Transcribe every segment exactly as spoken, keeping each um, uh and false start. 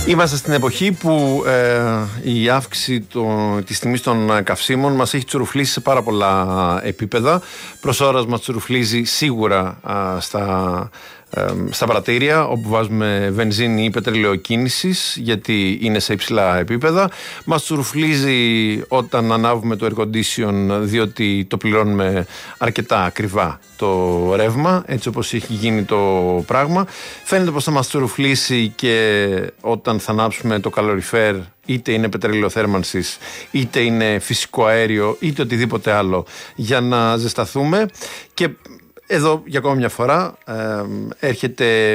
Είμαστε στην εποχή που ε, η αύξηση το, της τιμής των καυσίμων μας έχει τσουρουφλήσει σε πάρα πολλά επίπεδα. Προς ώρας μας τσουρουφλίζει σίγουρα α, στα, ε, στα πρατήρια όπου βάζουμε βενζίνη ή πετρέλαιο κίνησης, γιατί είναι σε υψηλά επίπεδα. Μας τσουρουφλίζει όταν ανάβουμε το air condition, διότι το πληρώνουμε αρκετά ακριβά το ρεύμα, έτσι όπως έχει γίνει το πράγμα. Φαίνεται πως θα μας τσουρουφλήσει και όταν θα ανάψουμε το καλοριφέρ, είτε είναι πετρέλαιο θέρμανσης, είτε είναι φυσικό αέριο, είτε οτιδήποτε άλλο, για να ζεσταθούμε. Και εδώ για ακόμα μια φορά ε, έρχεται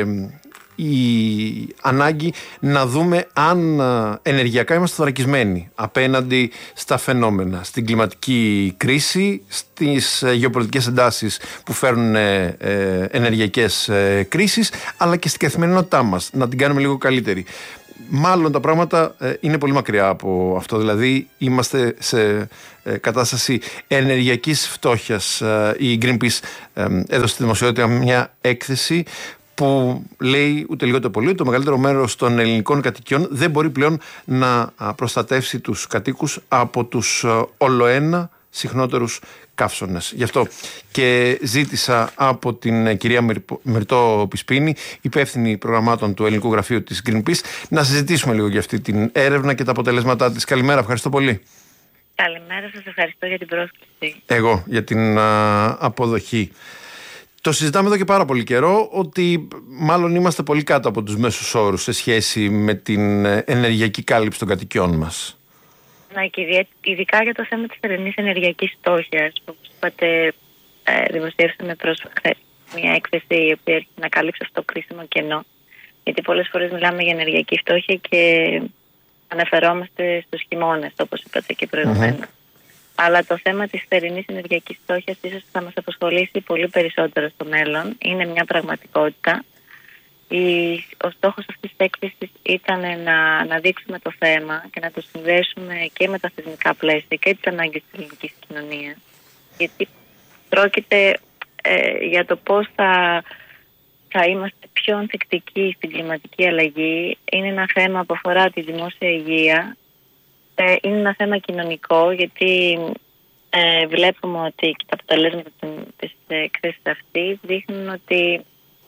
η ανάγκη να δούμε αν ενεργειακά είμαστε θωρακισμένοι απέναντι στα φαινόμενα, στην κλιματική κρίση, στις γεωπολιτικές εντάσεις που φέρνουν ε, ενεργειακές ε, κρίσεις, αλλά και στην καθημερινότητά μας, να την κάνουμε λίγο καλύτερη. Μάλλον τα πράγματα ε, είναι πολύ μακριά από αυτό, δηλαδή είμαστε σε ε, κατάσταση ενεργειακής φτώχειας. Ε, η Greenpeace ε, έδωσε στη δημοσιότητα μια έκθεση που λέει ούτε λίγο το πολύ ότι το μεγαλύτερο μέρος των ελληνικών κατοικιών δεν μπορεί πλέον να προστατεύσει τους κατοίκους από τους ολοένα συχνότερους καύσωνες. Γι' αυτό και ζήτησα από την κυρία Μυρτώ Πισπίνη, υπεύθυνη προγραμμάτων του Ελληνικού Γραφείου της Greenpeace, να συζητήσουμε λίγο για αυτή την έρευνα και τα αποτελέσματά της. Καλημέρα, ευχαριστώ πολύ. Καλημέρα, σας ευχαριστώ για την πρόσκληση. Εγώ για την α, αποδοχή. Το συζητάμε εδώ και πάρα πολύ καιρό ότι μάλλον είμαστε πολύ κάτω από τους μέσους όρους σε σχέση με την ενεργειακή κάλυψη των κατοικιών μας. Ναι, και ειδικά για το θέμα της θερινής ενεργειακής φτώχειας. Όπως είπατε, ε, δημοσιεύσαμε πρόσφατα μια έκθεση η οποία έρχεται να καλύψει αυτό το κρίσιμο κενό. Γιατί πολλές φορές μιλάμε για ενεργειακή φτώχεια και αναφερόμαστε στους χειμώνες, όπως είπατε και προηγουμένως. Mm-hmm. Αλλά το θέμα της θερινής ενεργειακής φτώχειας ίσως θα μας απασχολήσει πολύ περισσότερο στο μέλλον. Είναι μια πραγματικότητα. Η, ο στόχος αυτής της έκθεσης ήταν να, να δείξουμε το θέμα και να το συνδέσουμε και με τα θεσμικά πλαίσια και τις ανάγκες της ελληνικής κοινωνίας. Γιατί πρόκειται ε, για το πώς θα, θα είμαστε πιο ανθεκτικοί στην κλιματική αλλαγή. Είναι ένα θέμα που αφορά τη δημόσια υγεία. Ε, είναι ένα θέμα κοινωνικό, γιατί ε, βλέπουμε ότι και τα αποτελέσματα της εκθέσης αυτής δείχνουν ότι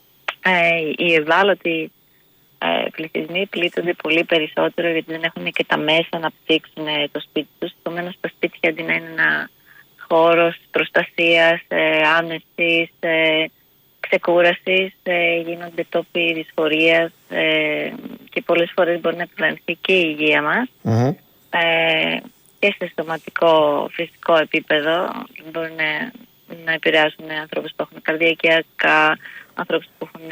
ε, οι ευάλωτοι ε, πληθυσμοί πλήττονται πολύ περισσότερο, γιατί δεν έχουν και τα μέσα να ψήξουν το σπίτι τους. Επομένως, τα σπίτια αντί να είναι ένα χώρος προστασίας, ε, άμεσης, ε, ξεκούρασης, ε, γίνονται τόποι δυσφορίας ε, και πολλές φορές μπορεί να επιβαρυνθεί και η υγεία μας. Mm-hmm. Ε, και σε σωματικό φυσικό επίπεδο μπορεί να, να επηρεάσουν ανθρώπους που έχουν καρδιακιακά, ανθρώπους που έχουν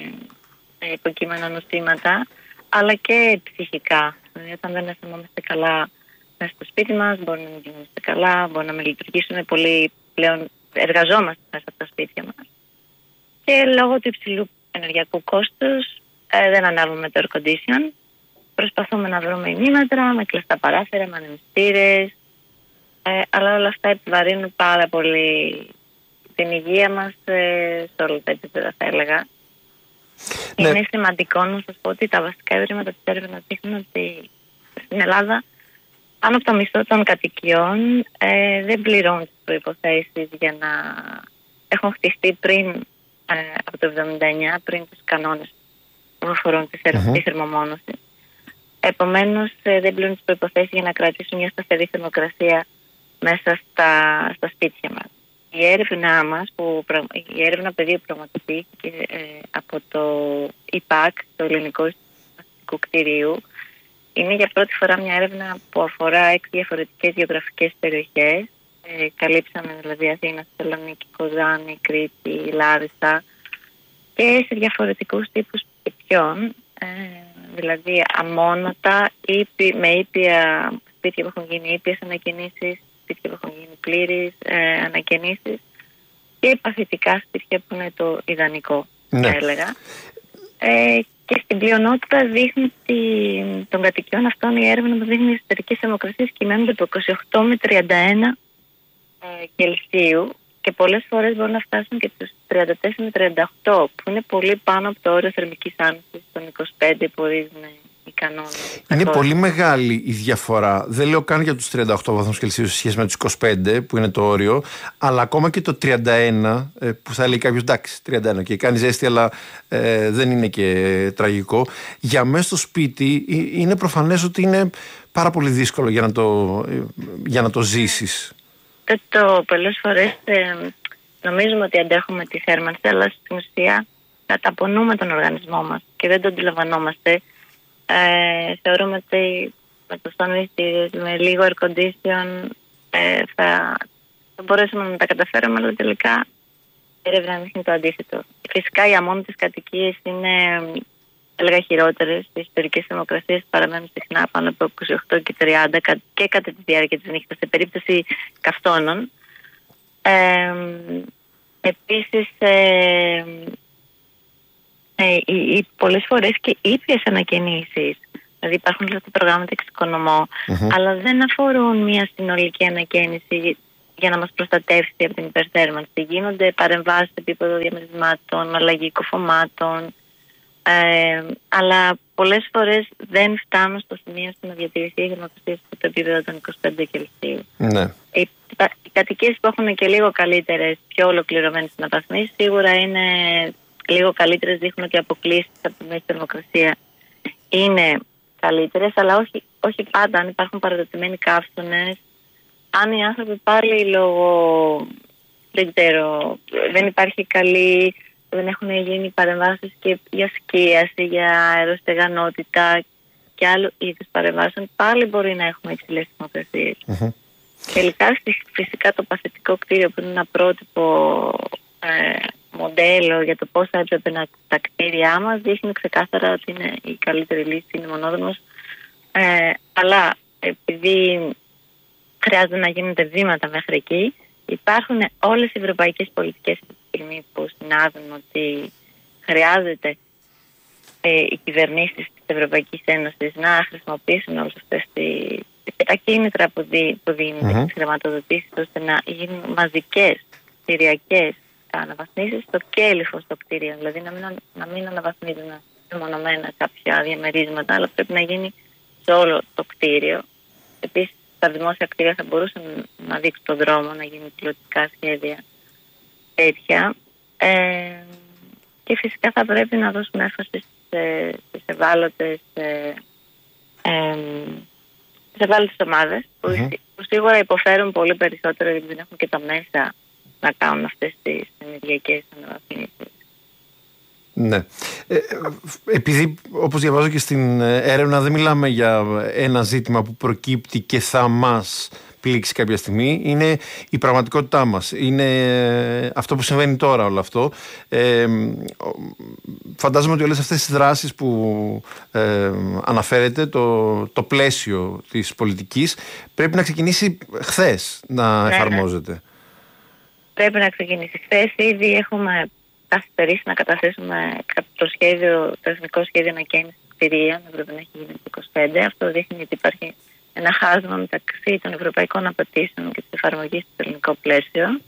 ε, υποκείμενα νοσήματα, αλλά και ψυχικά. Δηλαδή, όταν δεν αισθανόμαστε καλά μέσα στο σπίτι μας, μπορεί να μην γινόμαστε καλά, μπορεί να μην λειτουργήσουμε πολύ πλέον, εργαζόμαστε μέσα από τα σπίτια μας. Και λόγω του υψηλού ενεργειακού κόστους ε, δεν ανάβουμε το air condition. Προσπαθούμε να βρούμε ημίμετρα με κλειστά παράθυρα, με ανεμιστήρες, ε, αλλά όλα αυτά επιβαρύνουν πάρα πολύ την υγεία μας ε, σε όλα τα επίπεδα, θα έλεγα. Ναι. Είναι σημαντικό να σας πω ότι τα βασικά ευρήματα της έρευνας δείχνουν ότι στην Ελλάδα πάνω από το μισό των κατοικιών ε, δεν πληρώνουν τις προϋποθέσεις για να έχουν χτιστεί πριν ε, από το εβδομήντα εννιά, πριν τους κανόνες που αφορούν τη mm-hmm. θερμομόνωση. Επομένως, ε, δεν πληρώνουν τις προϋποθέσεις για να κρατήσουν μια σταθερή θερμοκρασία μέσα στα, στα σπίτια μας. Η έρευνα μας, που, η έρευνα πεδίου πραγματοποιήθηκε ε, από το ι πακ, το Ελληνικό Αστικό Κτηρίου, είναι για πρώτη φορά μια έρευνα που αφορά έξι διαφορετικές γεωγραφικές περιοχές. Ε, καλύψαμε δηλαδή Αθήνα, Θεσσαλονίκη, Κοζάνη, Κρήτη, Λάρισα και σε διαφορετικούς τύπους σπιτιών. Ε, δηλαδή αμόνατα, ήπι, με ήπια σπίτια που έχουν γίνει ήπιες ανακαινήσεις, σπίτια που έχουν γίνει πλήρεις ε, ανακαινήσεις και παθητικά σπίτια που είναι το ιδανικό, ναι. θα έλεγα. Ε, και στην πλειονότητα δείχνει τη, των κατοικιών αυτών, η έρευνα μας δείχνει οι εσωτερικές θερμοκρασίες κυμαίνονται από είκοσι οκτώ με τριάντα ένα ε, Κελσίου και πολλές φορές μπορούν να φτάσουν και τους τριάντα τέσσερα με τριάντα οκτώ, που είναι πολύ πάνω από το όριο θερμικής άνεσης των είκοσι πέντε που ορίζουν οι κανόνες. Είναι πολύ μεγάλη η διαφορά. Δεν λέω καν για τους τριάντα οκτώ βαθμούς Κελσίου σε σχέση με τους είκοσι πέντε που είναι το όριο, αλλά ακόμα και το τριάντα ένα που θα λέει κάποιος εντάξει, τριάντα ένα και κάνει ζέστη, αλλά ε, δεν είναι και τραγικό. Για μέσα στο σπίτι είναι προφανές ότι είναι πάρα πολύ δύσκολο για να το, για να το ζήσεις. Το, το πολλές φορές ε, νομίζουμε ότι αντέχουμε τη θέρμανση, αλλά στην ουσία καταπονούμε τον οργανισμό μας και δεν το αντιλαμβανόμαστε. Ε, θεωρούμε ότι με το στομιστήριο, με λίγο air condition ε, θα, θα μπορέσουμε να τα καταφέρουμε, αλλά τελικά η έρευνα δείχνει το αντίθετο. Φυσικά οι αμμόνωτες κατοικίες είναι, έλεγα, χειρότερες. Οι ιστορικές θερμοκρασίες παραμένουν συχνά πάνω από είκοσι οκτώ και τριάντα και κατά τη διάρκεια της νύχτας σε περίπτωση καυστώνων. Ε, επίσης, ε, ε, οι, οι, πολλές φορές και ήπιες ανακαινήσεις, δηλαδή υπάρχουν αυτά τα προγράμματα εξοικονομώ, mm-hmm. αλλά δεν αφορούν μια συνολική ανακαίνιση για να μας προστατεύσει από την υπερθέρμανση. Γίνονται παρεμβάσεις σε επίπεδο διαμερισμάτων, αλλαγή κοφωμάτων, ε, αλλά πολλές φορές δεν φτάνουν στο σημείο στο να διατηρηθεί η θερμοκρασία στο επίπεδο των είκοσι πέντε Κελσίου. Mm-hmm. Οι, οι κατοικίες που έχουν και λίγο καλύτερες, πιο ολοκληρωμένες αναβαθμίσεις, σίγουρα είναι λίγο καλύτερες, δείχνουν ότι οι αποκλήσεις από τη μέση θερμοκρασία είναι καλύτερες, αλλά όχι, όχι πάντα. Αν υπάρχουν παραδοτημένοι καύσωνες, αν οι άνθρωποι πάλι λόγω, δεν ξέρω, δεν υπάρχει καλή, δεν έχουν γίνει παρεμβάσεις και για σκίαση, για αεροστεγανότητα και άλλου είδους παρεμβάσεων, πάλι μπορεί να έχουμε υψηλές θερμοκρασίες. Mm-hmm. Τελικά φυσικά το παθητικό κτίριο που είναι ένα πρότυπο ε, μοντέλο για το πώς θα έπρεπε να τα κτίρια μας δείχνει ξεκάθαρα ότι είναι η καλύτερη λύση, είναι μονόδρομος. Ε, αλλά επειδή χρειάζεται να γίνονται βήματα μέχρι εκεί, υπάρχουν όλες οι ευρωπαϊκές πολιτικές αυτή τη στιγμή που συνάδουν ότι χρειάζεται ε, οι κυβερνήσεις της Ευρωπαϊκής Ένωσης να χρησιμοποιήσουν όλες αυτές τις τα κίνητρα που, δι, που δίνουν mm-hmm. τις χρηματοδοτήσεις, ώστε να γίνουν μαζικές κτηριακές αναβαθμίσεις στο κέλυφο στο κτίριο. Δηλαδή να μην, να μην αναβαθμίζουν μεμονωμένα κάποια διαμερίσματα, αλλά πρέπει να γίνει σε όλο το κτίριο. Επίσης, τα δημόσια κτίρια θα μπορούσαν να δείξουν τον δρόμο, να γίνουν πιλωτικά σχέδια τέτοια. Ε, και φυσικά θα πρέπει να δώσουμε έμφαση στις ευάλωτες ε, ε, σε ευάλωτες ομάδες που, mm-hmm. που σίγουρα υποφέρουν πολύ περισσότερο γιατί δεν έχουν και τα μέσα να κάνουν αυτές τις ενεργειακές αναβαθμίσεις. Ναι. Ε, επειδή όπως διαβάζω και στην έρευνα δεν μιλάμε για ένα ζήτημα που προκύπτει και θα μας πλήξει κάποια στιγμή, είναι η πραγματικότητά μας. Είναι αυτό που συμβαίνει τώρα όλο αυτό. Ε, φαντάζομαι ότι όλες αυτές τις δράσεις που ε, αναφέρεται, το, το πλαίσιο της πολιτικής πρέπει να ξεκινήσει χθες να ναι, εφαρμόζεται. Ναι. Πρέπει να ξεκινήσει χθες. Ήδη έχουμε καθυστερήσει να καταθέσουμε το σχέδιο, το εθνικό σχέδιο ανακαίνησης κτηρίων, πρέπει να έχει γίνει το είκοσι πέντε. Αυτό δείχνει ότι υπάρχει ένα χάσμα μεταξύ των ευρωπαϊκών απαιτήσεων και της εφαρμογής στο ελληνικό πλαίσιο.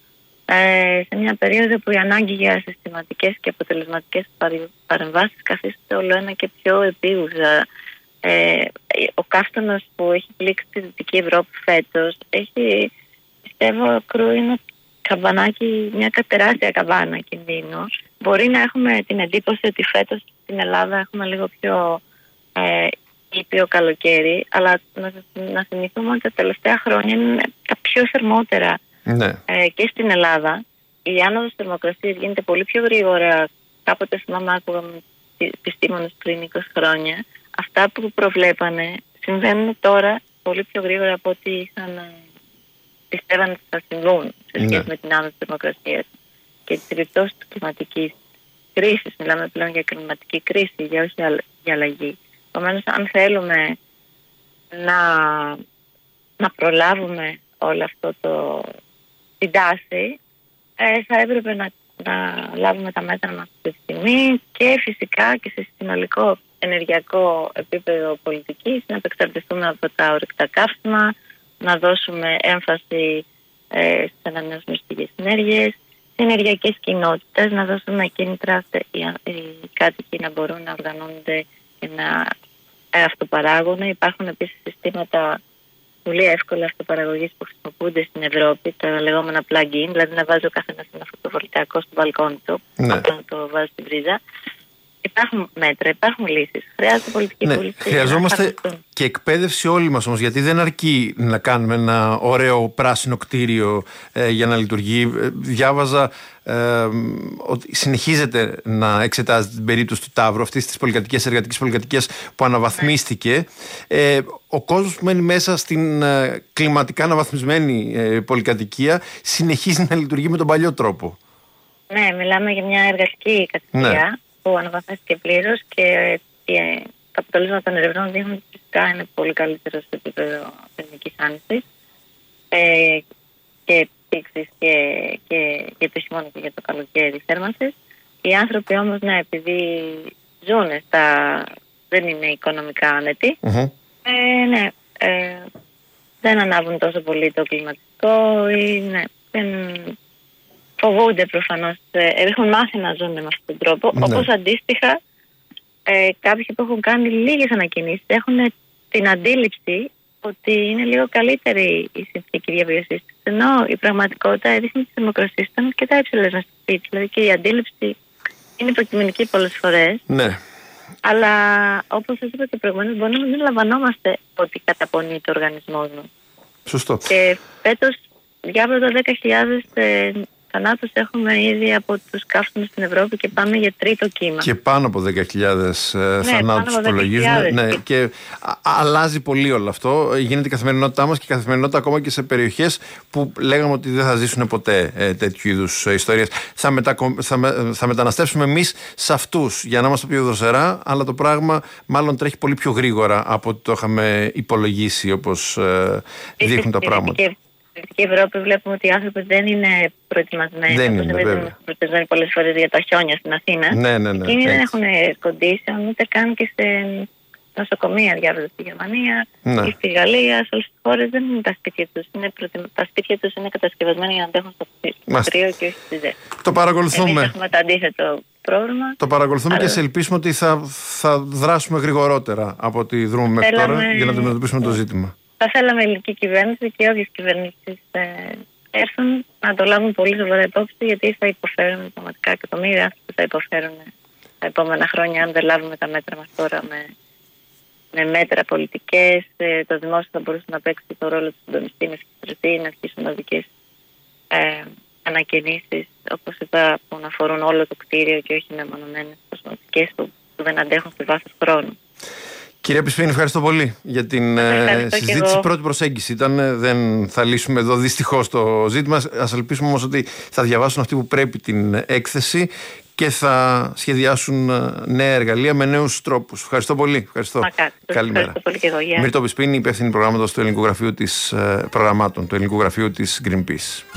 Ε, σε μια περίοδο που η ανάγκη για συστηματικές και αποτελεσματικές παρεμβάσεις καθίσταται όλο ένα και πιο επίγουσα. Ε, ο καύστωνος που έχει πλήξει τη Δυτική Ευρώπη φέτος έχει, πιστεύω, κρούει ένα καμπανάκι, μια τεράστια καμπάνα κινδύνου. Μπορεί να έχουμε την εντύπωση ότι φέτος στην Ελλάδα έχουμε λίγο πιο ε, ήπιο καλοκαίρι, αλλά να, να θυμηθούμε ότι τα τελευταία χρόνια είναι τα πιο θερμότερα ναι. ε, και στην Ελλάδα. Η άνοδος θερμοκρασίας γίνεται πολύ πιο γρήγορα. Κάποτε θυμάμαι άκουγα επιστήμονες πριν είκοσι χρόνια. Αυτά που προβλέπανε συμβαίνουν τώρα πολύ πιο γρήγορα από ό,τι είχαν πιστεύαν ότι θα συμβούν σε σχέση ναι. με την άνοδο της θερμοκρασίας και τις επιπτώσεις της κλιματικής κρίσης. Μιλάμε πλέον για κλιματική κρίση, για όχι για αλλαγή. Επομένως, αν θέλουμε να, να προλάβουμε όλο αυτό το την τάση, ε, θα έπρεπε να, να λάβουμε τα μέτρα μας αυτή τη στιγμή και φυσικά και σε συνολικό ενεργειακό επίπεδο πολιτικής να επεξαρτηθούμε από τα ορυκτά καύσιμα, να δώσουμε έμφαση ε, στις ανανεώσιμες πηγές ενέργειας, στις ενεργειακές κοινότητες, να δώσουμε κίνητρα οι, οι κάτοικοι να μπορούν να οργανώνονται και να ε, αυτοπαράγουν. Υπάρχουν επίσης συστήματα πολύ εύκολα αυτοπαραγωγής που χρησιμοποιούνται στην Ευρώπη, τα λεγόμενα plug-in, δηλαδή να βάζει ο καθένας ένα φωτοβολταϊκό στο μπαλκόνι του, ναι. απλά να το βάζει στην πρίζα. Υπάρχουν μέτρα, υπάρχουν λύσεις. Χρειάζεται πολιτική ναι, βούληση. Χρειαζόμαστε και εκπαίδευση όλοι μας όμως, γιατί δεν αρκεί να κάνουμε ένα ωραίο πράσινο κτίριο ε, για να λειτουργεί. Διάβαζα ε, ότι συνεχίζεται να εξετάζεται την περίπτωση του Ταύρου, αυτής της πολυκατοικίας, εργατικής πολυκατοικίας που αναβαθμίστηκε. Ε, ο κόσμος που μένει μέσα στην ε, κλιματικά αναβαθμισμένη ε, πολυκατοικία συνεχίζει να λειτουργεί με τον παλιό τρόπο. Ναι, μιλάμε για μια εργατική κατοικία. Ναι. Που αναβαθμίστηκε πλήρως και τα αποτελέσματα των ερευνών δείχνουν ότι φυσικά είναι πολύ καλύτερο στο επίπεδο θερμικής άνεσης ε, και πήξης και, και, και το χειμώνα και για το καλοκαίρι θέρμανσης. Οι άνθρωποι όμως, ναι, επειδή ζουν στα, δεν είναι οικονομικά άνετοι, mm-hmm. ε, ναι, ε, δεν ανάβουν τόσο πολύ το κλιματικό ή ναι, δεν... φοβούνται προφανώς, ε, έχουν μάθει να ζουν με αυτόν τον τρόπο, ναι. Όπως αντίστοιχα ε, κάποιοι που έχουν κάνει λίγες ανακοινήσεις έχουν την αντίληψη ότι είναι λίγο καλύτερη η συνθήκη διαβίωσης, ενώ η πραγματικότητα έδειχνε τις θερμοκρασίες ήταν αρκετά υψηλές να σπίτι, δηλαδή και η αντίληψη είναι υποκειμενική πολλές φορές, ναι. Αλλά όπως σας είπα και προηγουμένως, μπορεί να μην λαμβανόμαστε ότι καταπονεί το οργανισμό μου. Σωστό. Και φέτος διάβαζα δέκα χιλιάδες ε, θανάτους έχουμε ήδη από τους καύσιμους στην Ευρώπη και πάμε για τρίτο κύμα. Και πάνω από δέκα χιλιάδες ναι, θανάτους υπολογίζουμε. Ναι, και α, αλλάζει πολύ όλο αυτό. Γίνεται η καθημερινότητά μας και η καθημερινότητα ακόμα και σε περιοχές που λέγαμε ότι δεν θα ζήσουν ποτέ ε, τέτοιου είδους ε, ιστορίες. Θα, μετακο... θα, με... θα μεταναστεύσουμε εμείς σε αυτούς για να είμαστε πιο δροσερά, αλλά το πράγμα μάλλον τρέχει πολύ πιο γρήγορα από ό,τι το είχαμε υπολογίσει, όπως ε, δείχνουν τα πράγματα. Στην Ευρώπη βλέπουμε ότι οι άνθρωποι δεν είναι προετοιμασμένοι. Δεν είναι, βέβαια. Είναι προετοιμασμένοι πολλές φορές για τα χιόνια στην Αθήνα. Ναι, ναι, ναι. Εκείνοι δεν έχουν condition, ούτε καν και σε νοσοκομεία, διάβαζα στη Γερμανία, ναι. Ή στη Γαλλία. Σε όλες τις χώρες δεν είναι τα σπίτια τους. Είναι προετοιμα... Τα σπίτια τους είναι κατασκευασμένα για να αντέχουν στο κρύο και όχι στη ζέστη. Το παρακολουθούμε. Εμείς έχουμε το αντίθετο πρόβλημα. Το παρακολουθούμε αλλά... και σε ελπίσουμε ότι θα, θα δράσουμε γρηγορότερα από ό,τι δρούμε μέχρι Θέλαμε... τώρα για να αντιμετωπίσουμε το ζήτημα. Θα θέλαμε η ελληνική κυβέρνηση και όποιες κυβερνήσεις ε, έρθουν να το λάβουν πολύ σοβαρά υπόψη, γιατί θα υποφέρουν πραγματικά εκατομμύρια άνθρωποι, θα υποφέρουν τα επόμενα χρόνια αν δεν λάβουμε τα μέτρα μας τώρα με, με μέτρα πολιτικές. Ε, το δημόσιο θα μπορούσε να παίξει το ρόλο του συντονιστή με συγκεκριτή, να αρχίσουν οδικές ε, ανακαινήσεις, όπως είπα, που να αφορούν όλο το κτίριο και όχι με μονομένες προσωπικές που, που δεν αντέχουν σε βάθος χρόνου. Κυρία Πισπίνη, ευχαριστώ πολύ για την ευχαριστώ συζήτηση. Πρώτη προσέγγιση ήταν. Δεν θα λύσουμε εδώ δυστυχώς το ζήτημα. Ας ελπίσουμε όμως ότι θα διαβάσουν αυτοί που πρέπει την έκθεση και θα σχεδιάσουν νέα εργαλεία με νέους τρόπους. Ευχαριστώ πολύ. Ευχαριστώ. Μακάρι. Καλημέρα. Μυρτώ Πισπίνη, υπεύθυνη προγράμματος του Ελληνικού Γραφείου της Προγραμμάτων, του Ελληνικού Γραφείου της Greenpeace.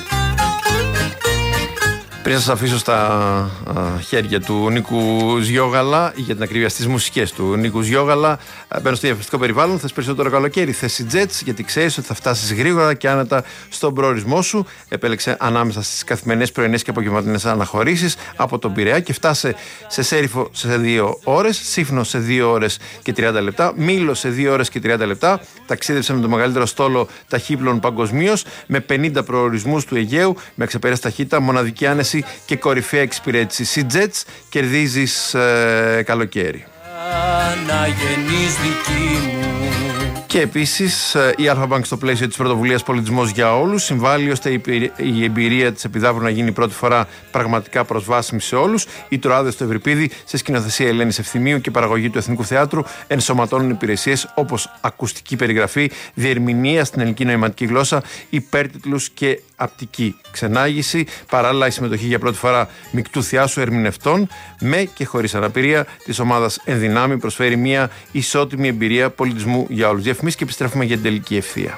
Πριν σας αφήσω στα α, χέρια του Νίκου Ζιόγαλα, για την ακρίβεια στις μουσικές του Νίκου Ζιόγαλα, μπαίνω στο διαφημιστικό περιβάλλον. Θες περισσότερο καλοκαίρι, θες EasyJet, γιατί ξέρεις ότι θα φτάσεις γρήγορα και άνετα στον προορισμό σου. Επέλεξε ανάμεσα στις καθημερινές, πρωινές και απογευματινές αναχωρήσεις από τον Πειραιά και φτάσε σε Σέριφο σε δύο ώρες, Σύφνο σε δύο ώρες και τριάντα λεπτά, Μήλο σε δύο ώρες και τριάντα λεπτά. Ταξίδεψε με το μεγαλύτερο στόλο ταχύπλων παγκοσμίως, με πενήντα προορισμούς του Αιγαίου, με αξεπέραστη ταχύτητα, μοναδική άνεση και κορυφαία εξυπηρέτηση. EasyJet, κερδίζεις ε, καλοκαίρι. Να γεννείς δική μου. Και επίσης η Αλφα Bank στο πλαίσιο της πρωτοβουλίας Πολιτισμός για Όλους συμβάλλει ώστε η εμπειρία της Επιδαύρου να γίνει πρώτη φορά πραγματικά προσβάσιμη σε όλους. Οι Τροάδες του Ευρυπίδη, σε σκηνοθεσία Ελένης Ευθυμίου και παραγωγή του Εθνικού Θεάτρου, ενσωματώνουν υπηρεσίες όπως ακουστική περιγραφή, διερμηνία στην ελληνική νοηματική γλώσσα, υπέρτιτλους και απτική ξενάγηση. Παράλληλα, η συμμετοχή για πρώτη φορά μεικτού θειάσου ερμηνευτών με και χωρίς αναπηρία της ομάδας Ενδυνάμει προσφέρει μια ισότιμη εμπειρία πολιτισμού για όλους. Διαφημίσεις και επιστρέφουμε για την τελική ευθεία.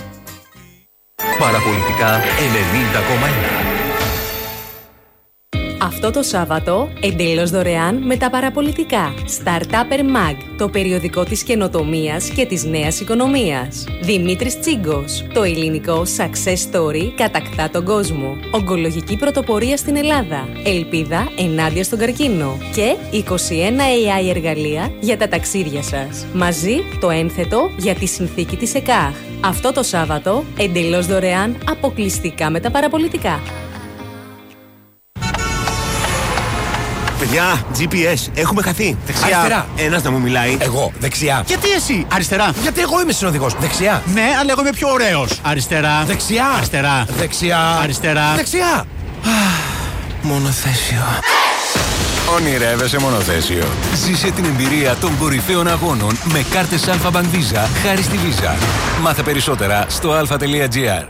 Παραπολιτικά ενενήντα κόμμα ένα. Αυτό το Σάββατο, εντελώς δωρεάν με τα παραπολιτικά. Startupper Mag, το περιοδικό της καινοτομίας και της νέας οικονομίας. Δημήτρης Τσίγκος, το ελληνικό success story κατακτά τον κόσμο. Ογκολογική πρωτοπορία στην Ελλάδα. Ελπίδα ενάντια στον καρκίνο. Και είκοσι ένα έι άι εργαλεία για τα ταξίδια σας. Μαζί το ένθετο για τη συνθήκη της ΕΚΑΧ. Αυτό το Σάββατο, εντελώς δωρεάν, αποκλειστικά με τα παραπολιτικά. Παιδιά, τζι πι ες, έχουμε χαθεί. Δεξιά. Αριστερά. Ένας να μου μιλάει. Εγώ, δεξιά. Γιατί εσύ? Αριστερά. Γιατί εγώ είμαι συνοδηγός. Δεξιά. Ναι, αλλά εγώ είμαι πιο ωραίος. Αριστερά. Δεξιά. Αριστερά. Δεξιά. Αριστερά. Δεξιά. Μονοθέσιο. Ονειρεύεσαι μονοθέσιο. Ζήσε την εμπειρία των κορυφαίων αγώνων με κάρτες Alpha Bank Visa χάρη στη Visa. Μάθε περισσότερα στο αλφα τελεία τζι άρ.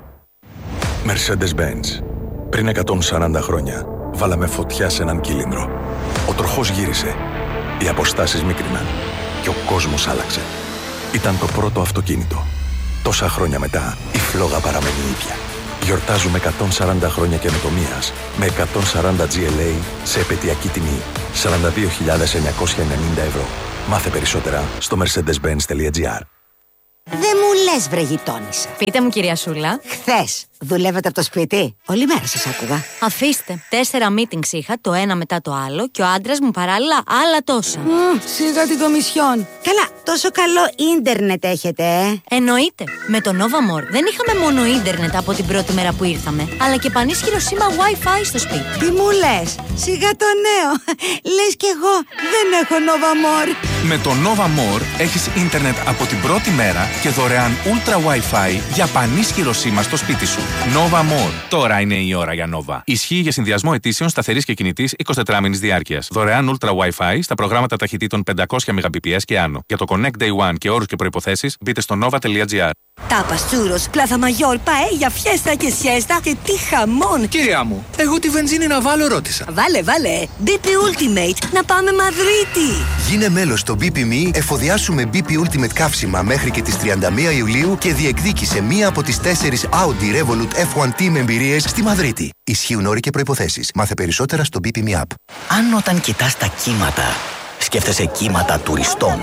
Mercedes-Benz. Πριν εκατόν σαράντα χρόνια, βάλαμε φωτιά σε έναν κύλινδρο. Ο τροχός γύρισε. Οι αποστάσεις μίκριναν. Και ο κόσμος άλλαξε. Ήταν το πρώτο αυτοκίνητο. Τόσα χρόνια μετά, η φλόγα παραμένει ίδια. Γιορτάζουμε εκατόν σαράντα χρόνια καινοτομίας με εκατόν σαράντα τζι ελ έι σε επαιτειακή τιμή σαράντα δύο χιλιάδες εννιακόσια ενενήντα ευρώ. Μάθε περισσότερα στο mercedes benz τελεία τζι άρ. Δεν μου λες, βρε γειτόνισσα. Πείτε μου, κυρία Σούλα. Χθες δουλεύετε από το σπίτι? Όλη μέρα σας άκουγα. Αφήστε. Τέσσερα meetings είχα, το ένα μετά το άλλο, και ο άντρας μου παράλληλα άλλα τόσα. Mm, σιγά την κομισιόν. Καλά, τόσο καλό ίντερνετ έχετε, ε. Εννοείται. Με το Nova More δεν είχαμε μόνο ίντερνετ από την πρώτη μέρα που ήρθαμε, αλλά και πανίσχυρο σήμα Wi-Fi στο σπίτι. Τι μου λες? Σιγά το νέο. Λες κι εγώ δεν έχω Nova More. Με το Nova More έχεις ίντερνετ από την πρώτη μέρα και δωρεάν Ultra Wi-Fi για πανίσχυρο σήμα στο σπίτι σου. Nova More. Τώρα είναι η ώρα για Nova. Ισχύει για συνδυασμό αιτήσεων σταθερής και κινητής εικοσιτετράμινης διάρκειας. Δωρεάν Ultra Wi-Fi στα προγράμματα ταχυτήτων πεντακόσια μεγαμπιπιες και άνω. Για το Connect Day One και όρους και προϋποθέσεις μπείτε στο nova τελεία τζι άρ. Τάπας, τσούρος, πλάθα μαγιόρ, παέλια, φιέστα και σιέστα και τι χαμόν! Κυρία μου, εγώ τη βενζίνη να βάλω ρώτησα. Βάλε, βάλε! μπι πι Ultimate, να πάμε Μαδρίτη! Γίνε μέλος στο μπι πι εμ ι, εφοδιάσου με μπι πι Ultimate καύσιμα μέχρι και τις τριάντα μία Ιουλίου και διεκδίκησε μία από τις τέσσερις Audi Revolut εφ ουάν τι με εμπειρίες στη Μαδρίτη. Ισχύουν όροι και προϋποθέσεις. Μάθε περισσότερα στο μπι πι εμ ι App. Αν όταν κοιτάς τα κύματα, σκέφτεσαι κύματα τουριστών.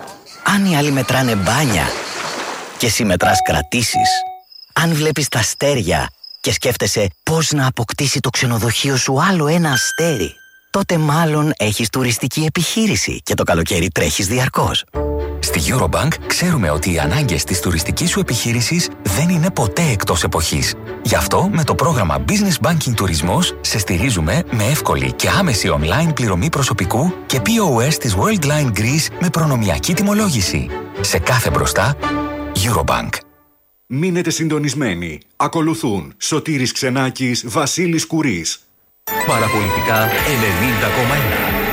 Αν οι άλλοι μετράνε μπάνια και εσύ μετράς κρατήσεις. Αν βλέπεις τα αστέρια και σκέφτεσαι πώς να αποκτήσει το ξενοδοχείο σου άλλο ένα αστέρι, τότε μάλλον έχεις τουριστική επιχείρηση και το καλοκαίρι τρέχεις διαρκώς. Στη Eurobank ξέρουμε ότι οι ανάγκες της τουριστικής σου επιχείρησης δεν είναι ποτέ εκτός εποχής. Γι' αυτό με το πρόγραμμα Business Banking Τουρισμός σε στηρίζουμε με εύκολη και άμεση online πληρωμή προσωπικού και πι ο ες της Worldline Greece με προνομιακή τιμολόγηση. Σε κάθε μπροστά, Eurobank. Μείνετε συντονισμένοι. Ακολουθούν Σωτήρης Ξενάκης, Βασίλης Κουρής. Παραπολιτικά ενενήντα κόμμα ένα.